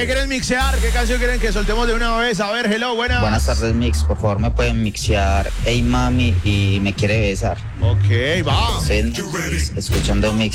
¿qué quieren mixear? ¿Qué canción quieren que soltemos de una vez? A ver, hello, buenas. Buenas tardes, Mix. Por favor, me pueden mixear Hey Mami y Me Quiere Besar. Ok, va. Estoy escuchando Mix.